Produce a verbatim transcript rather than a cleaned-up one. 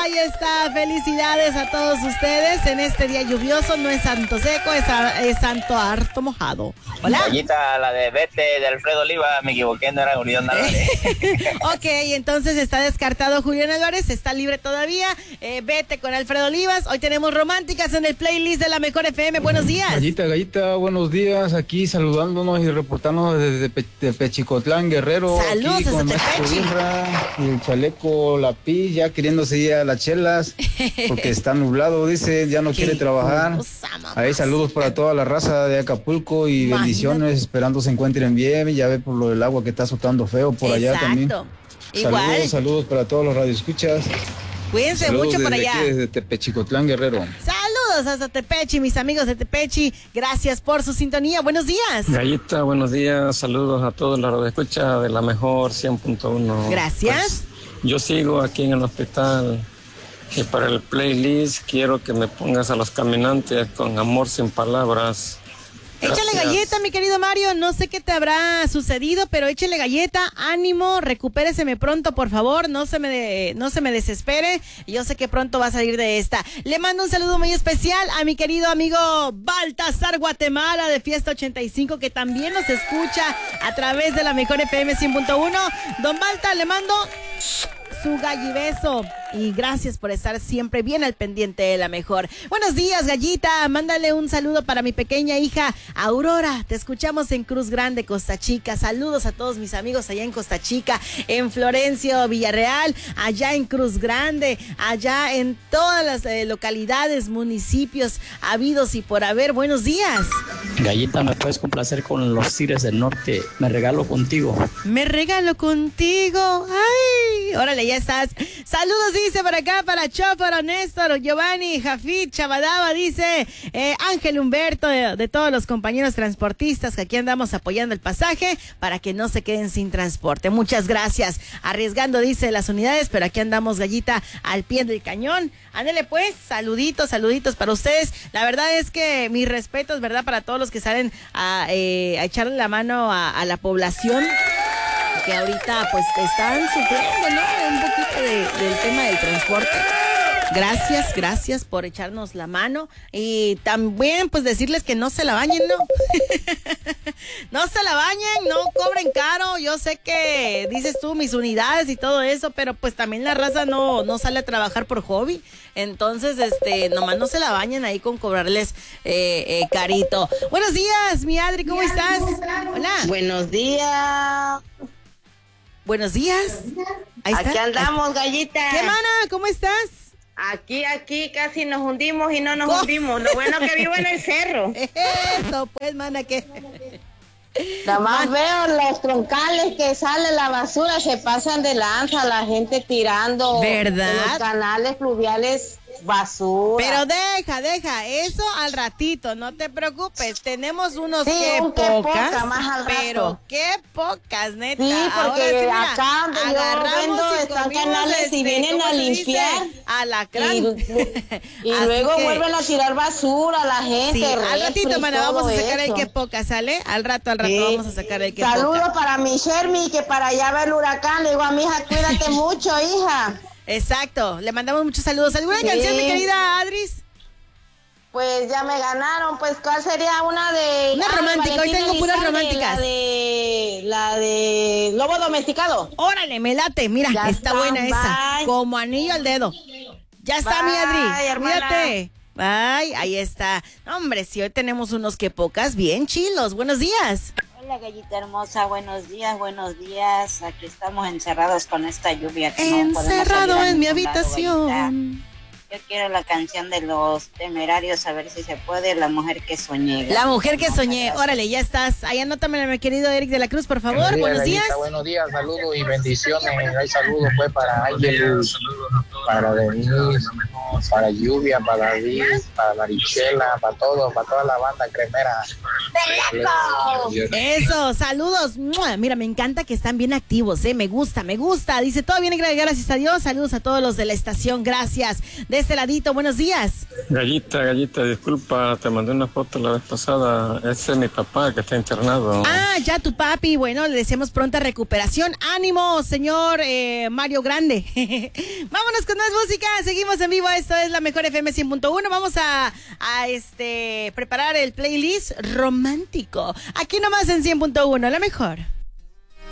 Ahí está, felicidades a todos ustedes en este día lluvioso. No es santo seco, es, a, es santo harto mojado. Hola. Gallita, la de Vete de Alfredo Oliva, me equivoqué, no era Julián Álvarez. Ok, entonces está descartado Julián Álvarez, está libre todavía. Eh, Vete con Alfredo Olivas. Hoy tenemos románticas en el playlist de la Mejor F M. Buenos días. Gallita, Gallita, buenos días. Aquí saludándonos y reportándonos desde Pe de Pechicotlán, Guerrero. Saludos aquí con desde Maestro Birra, el chaleco, la pi, ya queriéndose ir a las chelas, porque está nublado, dice, ya no quiere trabajar. Ahí saludos para toda la raza de Acapulco y Imagínate. bendiciones, esperando se encuentren bien. Ya ve por lo del agua que está azotando feo por Exacto. allá también. Igual. Saludos, saludos para todos los radioescuchas. Cuídense saludos mucho por desde allá. Aquí, desde Tepechicotlán, Guerrero. Saludos hasta Tepechi, mis amigos de Tepechi. Gracias por su sintonía. Buenos días. Gallita, buenos días. Saludos a todos los radioescuchas de la Mejor cien punto uno. Gracias. Pues, yo sigo aquí en el hospital y para el playlist quiero que me pongas a Los Caminantes con Amor sin Palabras. Échale Gracias. galleta, mi querido Mario. No sé qué te habrá sucedido, pero échale galleta, ánimo, recupéreseme pronto, por favor. No se me de, no se me desespere. Yo sé que pronto va a salir de esta. Le mando un saludo muy especial a mi querido amigo Baltasar Guatemala de Fiesta ochenta y cinco, que también nos escucha a través de la Mejor F M cien punto uno. Don Balta, le mando su gallibeso y gracias por estar siempre bien al pendiente de la Mejor. Buenos días, Gallita, mándale un saludo para mi pequeña hija Aurora, te escuchamos en Cruz Grande, Costa Chica. Saludos a todos mis amigos allá en Costa Chica, en Florencio, Villarreal, allá en Cruz Grande, allá en todas las eh, localidades, municipios habidos y por haber. Buenos días. Gallita, ¿me puedes complacer con Los Tigres del Norte? Me regalo contigo. Me regalo contigo. Ay, órale, ya estás. Saludos, dice por acá para Chófaro, Néstor, Giovanni, Jafit, Chabadaba, dice eh, Ángel Humberto, de, de todos los compañeros transportistas que aquí andamos apoyando el pasaje para que no se queden sin transporte. Muchas gracias. Arriesgando, dice, las unidades, pero aquí andamos, Gallita, al pie del cañón. Ándele pues, saluditos, saluditos para ustedes. La verdad es que mis respetos, ¿verdad? Para todos los que salen a, eh, a echarle la mano a, a la población que ahorita pues están sufriendo, ¿no? Un poquito de, del tema del transporte. Gracias, gracias por echarnos la mano y también pues decirles que no se la bañen, ¿no? No se la bañen, no cobren caro. Yo sé que dices tú mis unidades y todo eso, pero pues también la raza no, no sale a trabajar por hobby. Entonces, este, nomás no se la bañen ahí con cobrarles eh, eh, carito. Buenos días, mi Adri, ¿cómo estás? Hola. Buenos días. Buenos días. Ahí está. Aquí andamos, Gallita. ¿Qué, mana? ¿Cómo estás? Aquí, aquí casi nos hundimos y no nos ¿Cómo? hundimos. Lo bueno que vivo en el cerro. Eso, pues, mana, que... Nada más veo los troncales que sale la basura, se pasan de lanza, la gente tirando. ¿Verdad? En los canales fluviales basura. Pero deja, deja, eso al ratito, no te preocupes. Tenemos unos sí, que un pocas, poca, más al pero rato. qué pocas, neta. Sí, porque sí, mira, acá donde yo vendo están canales este, y vienen a limpiar. A la crán. Y, y luego que, vuelven a tirar basura a la gente. Sí, al ratito, mana, vamos a sacar eso. el que pocas, ¿sale? Al rato, al rato sí. vamos a sacar el que pocas. Saludos para mi Shermy, que para allá va el huracán. Le digo a mi hija, cuídate mucho, hija. Exacto, le mandamos muchos saludos. ¿Alguna sí. canción, mi querida Adris? Pues ya me ganaron, pues ¿cuál sería una de... Una ah, romántica, hoy tengo puras románticas. La de... La de... Lobo Domesticado. Órale, me late, mira, ya está, está buena bye. esa. Como anillo al dedo. Ya está, bye, mi Adri, cuídate. Bye, ahí está. Hombre, si hoy tenemos unos que pocas, bien chilos. Buenos días. Hola, Gallita hermosa, buenos días, buenos días. Aquí estamos encerrados con esta lluvia. Que Encerrado no en mi habitación. Lado, Yo quiero la canción de Los Temerarios, a ver si se puede, La Mujer que Soñé. La Mujer que Soñé, gracias. Órale, ya estás. Ahí anótamela, mi querido Eric de la Cruz, por favor. Buenos días. Buenos días, Gallita, buenos días, saludos y bendiciones. Hay saludos pues para Ángel, para Denise, para Lluvia, para David, para Marichela, para todos, para toda la banda cremera Eso, saludos. Mira, me encanta que están bien activos, ¿eh? Me gusta, me gusta. Dice, todo bien, gracias a Dios. Saludos a todos los de la estación, gracias. De este ladito, buenos días. Gallita, Gallita, disculpa, te mandé una foto la vez pasada. Ese es mi papá que está internado. Ah, ya tu papi. Bueno, le deseamos pronta recuperación. Ánimo, señor eh, Mario Grande. Vámonos con más música. Seguimos en vivo. Esto es la mejor F M cien punto uno. Vamos a, a este preparar el playlist romántico. Aquí nomás en cien punto uno, la mejor.